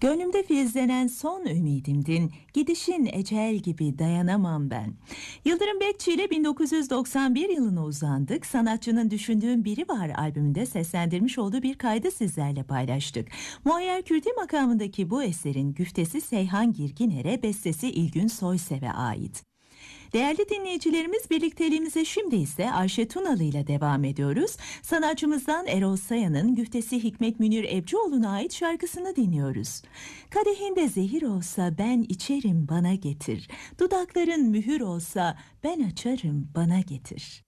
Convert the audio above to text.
Gönlümde filizlenen son ümidimdin, gidişin ecel gibi dayanamam ben. Yıldırım Bekçi ile 1991 yılına uzandık. Sanatçının Düşündüğüm Biri Var albümünde seslendirmiş olduğu bir kaydı sizlerle paylaştık. Muayyer Kürdi makamındaki bu eserin güftesi Seyhan Girginer'e, bestesi İlgün Soysev'e ait. Değerli dinleyicilerimiz, birlikteliğimize şimdi ise Ayşe Tunalı ile devam ediyoruz. Sanatçımızdan Erol Saya'nın güftesi Hikmet Münir Ebcioğlu'na ait şarkısını dinliyoruz. Kadehinde zehir olsa ben içerim bana getir. Dudakların mühür olsa ben açarım bana getir.